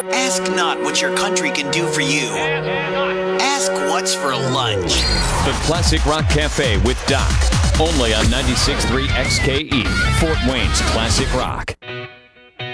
Ask not what your country can do for you. Ask what's for lunch. The Classic Rock Cafe with Doc. Only on 96.3 XKE, Fort Wayne's Classic Rock.